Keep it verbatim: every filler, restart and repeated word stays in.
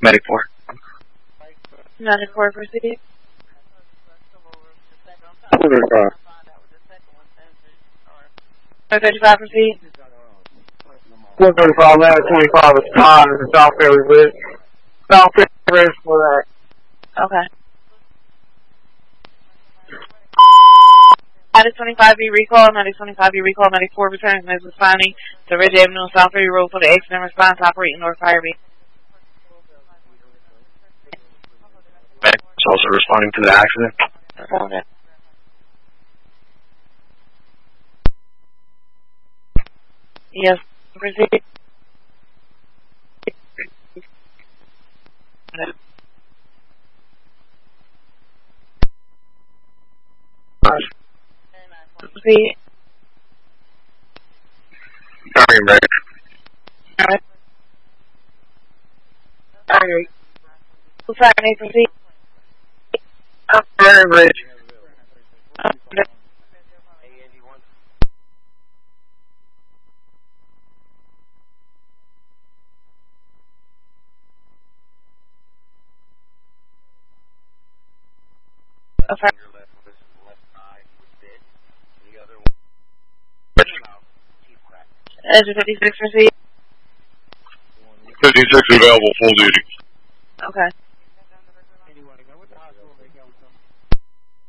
Medic four. Medic four, proceed. one thirty-five. one thirty-five, proceed. one thirty-five, ladder twenty-five is fine in the South Ferry Bridge. South Ferry Bridge for that. Okay. Medic twenty-five B recall, Medic twenty-five B recall, Medic four returns and is responding to Ridge Avenue and South Ferry Road for the accident response operating North Fire Beat. Medic is also responding to the accident. Okay. Yes, proceed. Proceed. Sorry, Medic. Alright. Alright. Sorry, may proceed. Sorry, Bridge. Okay. Okay. Edge fifty-six, proceed. fifty-six available, full duty. Okay.